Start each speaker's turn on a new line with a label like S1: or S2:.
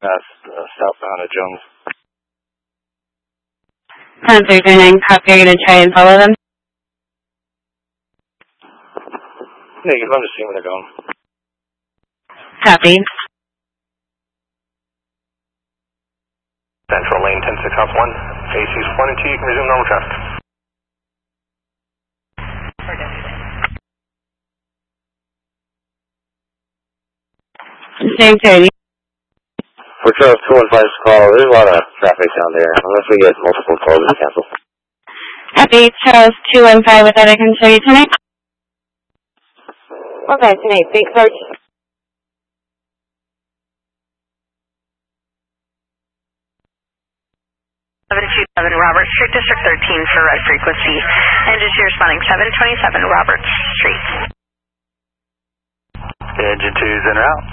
S1: southbound at Jones.
S2: 1039, copy. You're going to try and follow them?
S1: Negative, I'm just seeing where they're going.
S2: Copy.
S3: Central lane 10-6 off 1. ACs 1 and 2, you can resume normal traffic.
S2: Same 30.
S1: For Charles 215's call, there's a lot of traffic down there. Unless we get multiple calls, we cancel.
S2: Copy. Charles 215, with that I can show you tonight.
S4: Okay, tonight, big search.
S5: 727 Roberts Street, District 13 for red frequency. Engine 2 responding 727 Roberts Street.
S3: Engine 2's en route.